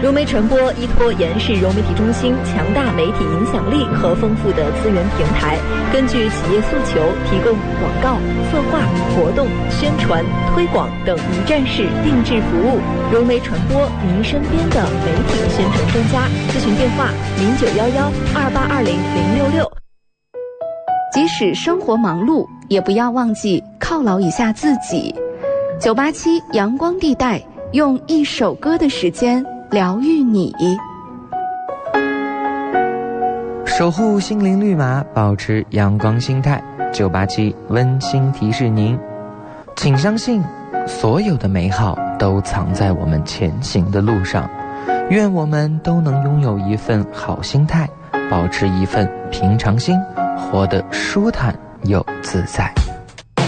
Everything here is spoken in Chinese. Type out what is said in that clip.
融媒传播依托延世融媒体中心强大媒体影响力和丰富的资源平台，根据企业诉求，提供广告、策划、活动、宣传、推广等一站式定制服务。融媒传播，您身边的媒体宣传专家。咨询电话：091128200666。 即使生活忙碌，也不要忘记犒劳一下自己。987阳光地带，用一首歌的时间疗愈你。 守护心灵绿码，保持阳光心态。987温馨提示您，请相信，所有的美好都藏在我们前行的路上。愿我们都能拥有一份好心态，保持一份平常心，活得舒坦又自在。